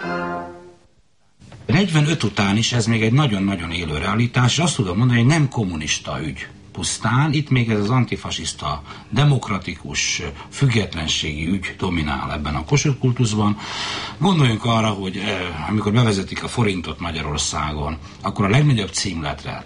45 után is ez még egy nagyon-nagyon élő realitás, és azt tudom mondani, hogy nem kommunista ügy pusztán, itt még ez az antifasiszta, demokratikus, függetlenségi ügy dominál ebben a Kossuth kultuszban. Gondoljunk arra, hogy amikor bevezetik a forintot Magyarországon, akkor a legnagyobb címletre,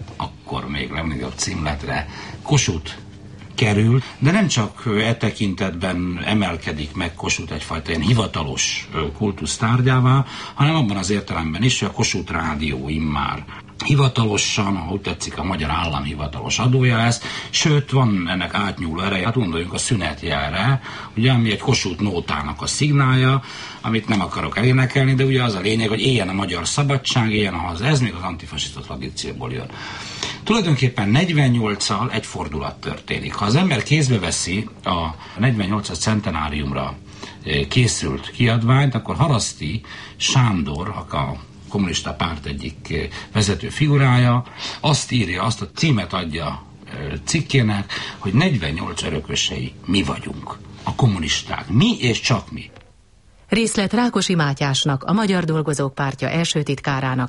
Kossuth kerül, de nem csak e tekintetben emelkedik meg Kossuth egyfajta ilyen hivatalos kultusz tárgyává, hanem abban az értelemben is, hogy a Kossuth Rádió immár hivatalosan, ha úgy tetszik, a magyar állam hivatalos adója ez, sőt, van ennek átnyúló ereje. Hát gondoljunk a szünetjelre, ugye, ami egy Kossuth nótának a szignálja, amit nem akarok elénekelni, de ugye az a lényeg, hogy éljen a magyar szabadság, éljen a haza. Ez még az antifasiszta tradícióból jön. Tulajdonképpen 48-al egy fordulat történik. Ha az ember kézbe veszi a 48-as centenáriumra készült kiadványt, akkor Haraszti Sándor, a kommunista párt egyik vezető figurája, azt írja, azt a címet adja cikkének, hogy 48 örökösei mi vagyunk, a kommunisták. Mi és csak mi. Részlet Rákosi Mátyásnak, a Magyar Dolgozók Pártja első titkárának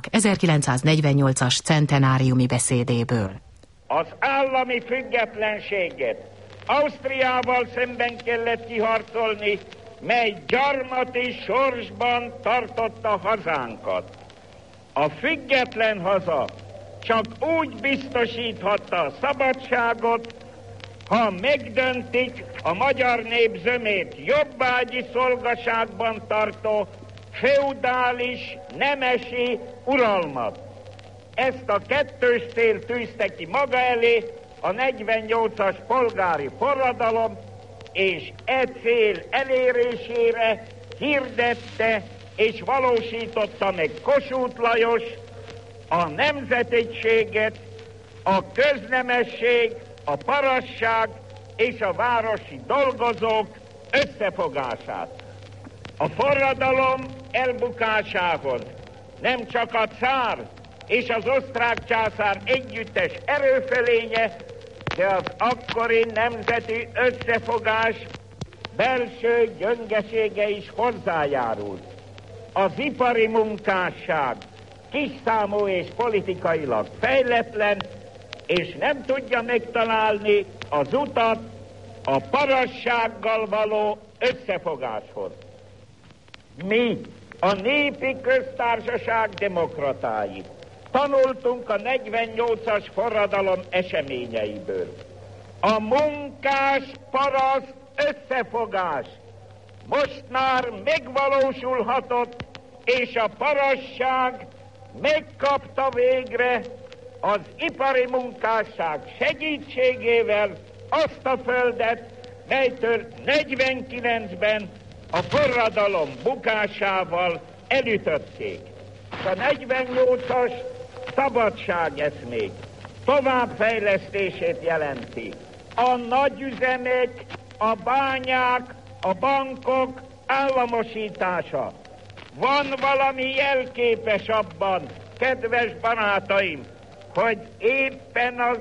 1948-as centenáriumi beszédéből. Az állami függetlenséget Ausztriával szemben kellett kiharcolni, mely gyarmati sorsban tartotta hazánkat. A független haza csak úgy biztosíthatta a szabadságot, ha megdöntik a magyar nép zömét jobbágyi szolgaságban tartó feudális, nemesi uralmat. Ezt a kettős cél tűzte ki maga elé a 48-as polgári forradalom, és e cél elérésére hirdette és valósította meg Kossuth Lajos a nemzetiséget, a köznemesség, a parasság és a városi dolgozók összefogását. A forradalom elbukásához nem csak a cár és az osztrák császár együttes erőfölénye, de az akkori nemzeti összefogás belső gyöngesége is hozzájárult. Az ipari munkásság kisszámú és politikailag fejletlen, és nem tudja megtalálni az utat a parassággal való összefogáshoz. Mi, a népi köztársaság demokratái, tanultunk a 48-as forradalom eseményeiből. A munkás-paraszt összefogás most már megvalósulhatott, és a parasság megkapta végre az ipari munkásság segítségével azt a földet, melytől 49-ben a forradalom bukásával elütötték. A 48-as szabadságeszmék továbbfejlesztését jelenti. A nagyüzemek, a bányák, a bankok államosítása. Van valami jelképes abban, kedves barátaim, hogy éppen az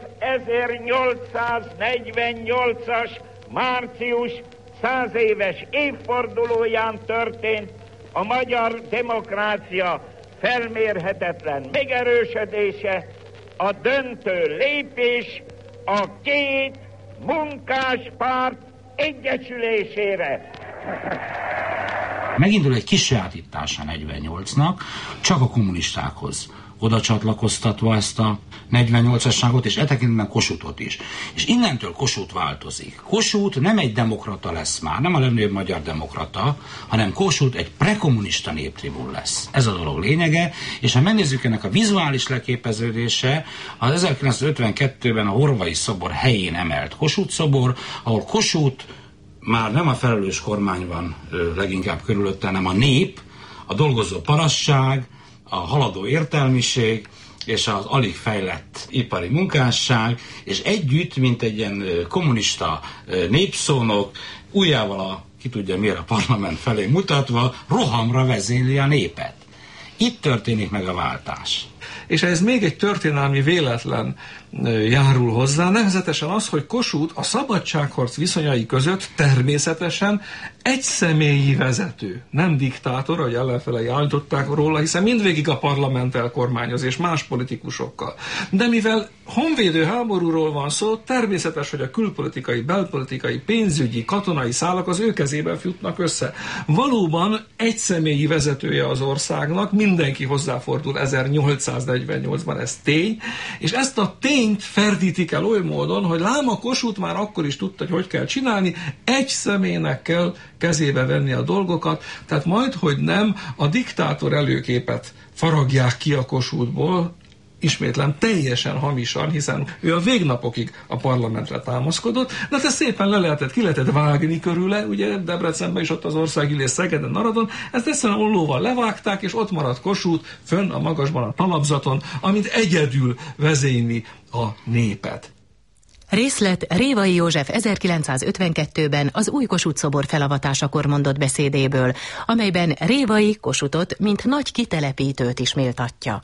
1848-as március 100 éves évfordulóján történt a magyar demokrácia felmérhetetlen megerősödése, a döntő lépés a két munkáspárt egyesülésére. Megindul egy kisajátítása 48-nak, csak a kommunistákhoz oda csatlakoztatva ezt a 48-asságot, és e tekintetben Kossuthot is. És innentől Kossuth változik. Kossuth nem egy demokrata lesz már, nem a legnagyobb magyar demokrata, hanem Kossuth egy prekommunista néptribun lesz. Ez a dolog lényege, és ha megnézzük ennek a vizuális leképeződése, az 1952-ben a Horvai szobor helyén emelt Kossuth szobor, ahol Kossuth már nem a felelős kormány van leginkább körülötte, hanem a nép, a dolgozó parasság, a haladó értelmiség és az alig fejlett ipari munkásság, és együtt, mint egy ilyen kommunista népszónok, ujjával ki tudja miért a parlament felé mutatva, rohamra vezényli a népet. Itt történik meg a váltás. És ez még egy történelmi véletlen járul hozzá, nevezetesen az, hogy Kossuth a szabadságharc viszonyai között természetesen egyszemélyi vezető, nem diktátor, ahogy ellenfelei állították róla, hiszen mindvégig a parlamenttel kormányoz és más politikusokkal. De mivel honvédő háborúról van szó, természetes, hogy a külpolitikai, belpolitikai, pénzügyi, katonai szálak az ő kezében jutnak össze. Valóban egyszemélyi vezetője az országnak, mindenki hozzáfordul 1848-ban, ez tény, és ezt a tényt ferdítik el oly módon, hogy lám a Kossuth már akkor is tudta, hogy kell csinálni, egy személynek kell kezébe venni a dolgokat, tehát majd, hogy nem a diktátor előképet faragják ki a Kossuthból, ismétlem, teljesen hamisan, hiszen ő a végnapokig a parlamentre támaszkodott, de ezt szépen ki lehetett vágni körüle, ugye Debrecenben is ott az országgyűlés, Szegeden, Aradon, ezt egyszerűen ollóval levágták, és ott maradt Kossuth fönn a magasban a talapzaton, amint egyedül vezényli a népet. Részlet Révai József 1952-ben az új Kossuth szobor felavatásakor mondott beszédéből, amelyben Révai Kossuthot, mint nagy kitelepítőt is méltatja.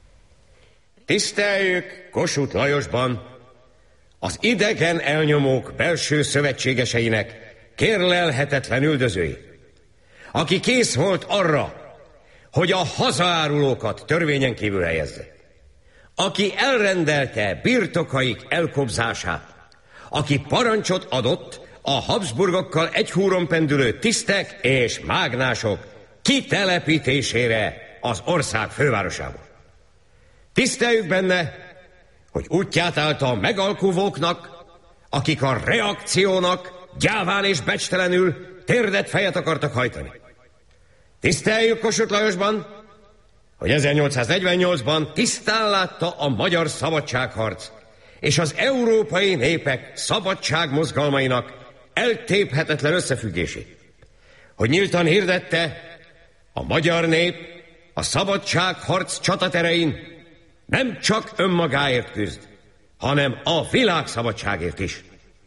Tiszteljük Kossuth Lajosban az idegen elnyomók belső szövetségeseinek kérlelhetetlen üldözői, aki kész volt arra, hogy a hazaárulókat törvényen kívül helyezze, aki elrendelte birtokaik elkobzását, aki parancsot adott a Habsburgokkal egy húron pendülő tisztek és mágnások kitelepítésére az ország fővárosába. Tiszteljük benne, hogy útját állta a megalkuvóknak, akik a reakciónak gyáván és becstelenül térdet fejet akartak hajtani. Tiszteljük Kossuth Lajosban, hogy 1848-ban tisztán látta a magyar szabadságharc és az európai népek szabadságmozgalmainak eltéphetetlen összefüggését. Hogy nyíltan hirdette, a magyar nép a szabadságharc csataterein nem csak önmagáért küzd, hanem a világ szabadságért is.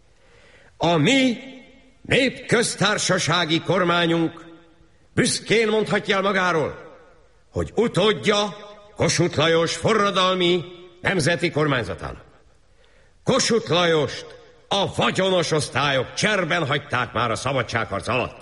A mi népköztársasági kormányunk büszkén mondhatja el magáról, hogy utódja Kossuth Lajos forradalmi nemzeti kormányzatának. Kossuth Lajost a vagyonos osztályok cserben hagyták már a szabadságharc alatt.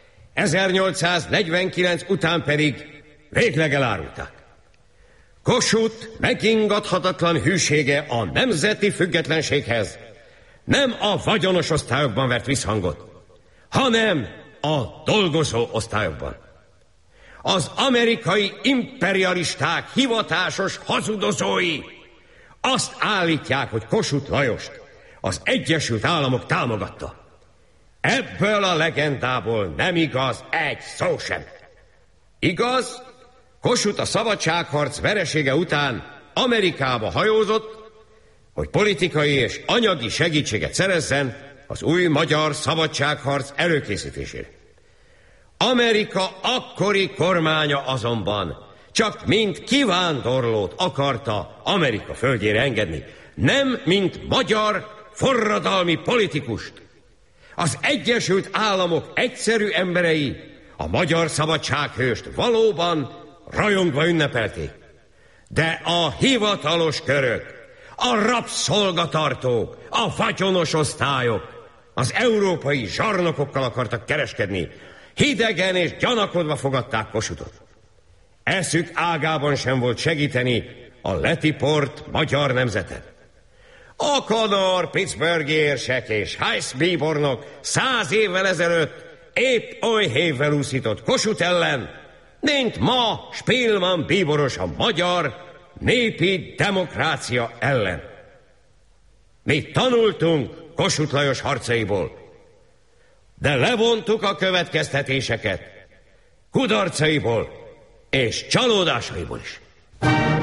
1849 után pedig végleg elárulták. Kossuth megingathatatlan hűsége a nemzeti függetlenséghez nem a vagyonos osztályokban vert visszhangot, hanem a dolgozó osztályokban. Az amerikai imperialisták hivatásos hazudozói azt állítják, hogy Kossuth Lajost az Egyesült Államok támogatta. Ebből a legendából nem igaz egy szó sem. Igaz, Kossuth a szabadságharc veresége után Amerikába hajózott, hogy politikai és anyagi segítséget szerezzen az új magyar szabadságharc előkészítésére. Amerika akkori kormánya azonban csak mint kivándorlót akarta Amerika földjére engedni, nem mint magyar forradalmi politikust. Az Egyesült Államok egyszerű emberei a magyar szabadsághőst valóban rajongva ünnepelték. De a hivatalos körök, a rabszolgatartók, a vagyonos osztályok az európai zsarnokokkal akartak kereskedni. Hidegen és gyanakodva fogadták Kossuthot. Eszük ágában sem volt segíteni a letiport magyar nemzetet. A Conor, Pittsburghi érsek és Heiss bíbornok 100 évvel ezelőtt épp oly hévvel úszított Kossuth ellen, mint ma Spielmann bíboros a magyar népi demokrácia ellen. Mi tanultunk Kossuth Lajos harcaiból, de levontuk a következtetéseket kudarcaiból és csalódásaiból is.